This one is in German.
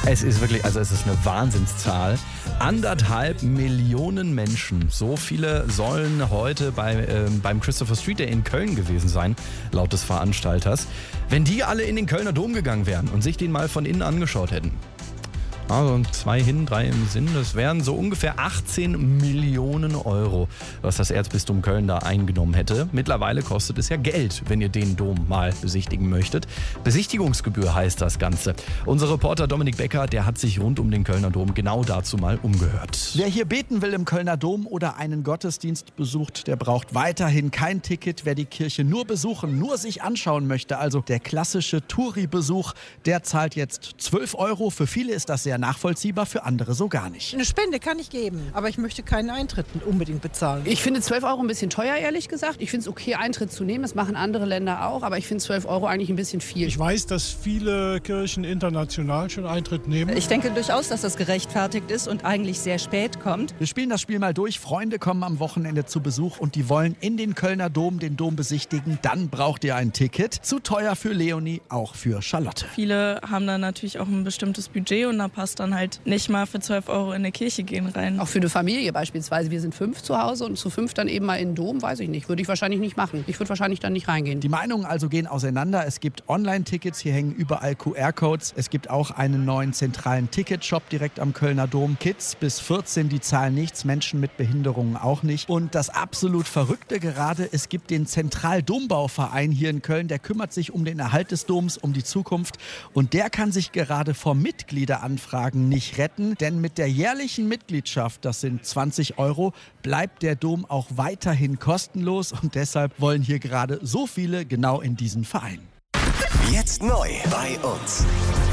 Es ist wirklich, also es ist eine Wahnsinnszahl. 1,5 Millionen Menschen, so viele sollen heute beim Christopher Street Day in Köln gewesen sein, laut des Veranstalters. Wenn die alle in den Kölner Dom gegangen wären und sich den mal von innen angeschaut hätten. Also 2 hin, 3 im Sinn, das wären so ungefähr 18 Millionen Euro, was das Erzbistum Köln da eingenommen hätte. Mittlerweile kostet es ja Geld, wenn ihr den Dom mal besichtigen möchtet. Besichtigungsgebühr heißt das Ganze. Unser Reporter Dominik Becker, der hat sich rund um den Kölner Dom genau dazu mal umgehört. Wer hier beten will im Kölner Dom oder einen Gottesdienst besucht, der braucht weiterhin kein Ticket. Wer die Kirche nur besuchen, nur sich anschauen möchte, also der klassische Touri-Besuch, der zahlt jetzt 12 Euro. Für viele ist das sehr nachvollziehbar, für andere so gar nicht. Eine Spende kann ich geben, aber ich möchte keinen Eintritt unbedingt bezahlen. Ich finde 12 Euro ein bisschen teuer, ehrlich gesagt. Ich finde es okay, Eintritt zu nehmen. Das machen andere Länder auch, aber ich finde 12 Euro eigentlich ein bisschen viel. Ich weiß, dass viele Kirchen international schon Eintritt nehmen. Ich denke durchaus, dass das gerechtfertigt ist und eigentlich sehr spät kommt. Wir spielen das Spiel mal durch. Freunde kommen am Wochenende zu Besuch und die wollen in den Kölner Dom den Dom besichtigen. Dann braucht ihr ein Ticket. Zu teuer für Leonie, auch für Charlotte. Viele haben dann natürlich auch ein bestimmtes Budget und da passt dann halt nicht mal für 12 Euro in eine Kirche gehen rein. Auch für eine Familie beispielsweise. Wir sind 5 zu Hause und zu 5 dann eben mal in den Dom, weiß ich nicht. Würde ich wahrscheinlich nicht machen. Ich würde wahrscheinlich dann nicht reingehen. Die Meinungen also gehen auseinander. Es gibt Online-Tickets, hier hängen überall QR-Codes. Es gibt auch einen neuen zentralen Ticketshop direkt am Kölner Dom. Kids bis 14, die zahlen nichts, Menschen mit Behinderungen auch nicht. Und das absolut Verrückte gerade, es gibt den Zentraldombauverein hier in Köln, der kümmert sich um den Erhalt des Doms, um die Zukunft. Und der kann sich gerade vor Mitgliederanfragen nicht retten, denn mit der jährlichen Mitgliedschaft, das sind 20 Euro, bleibt der Dom auch weiterhin kostenlos und deshalb wollen hier gerade so viele genau in diesen Verein. Jetzt neu bei uns.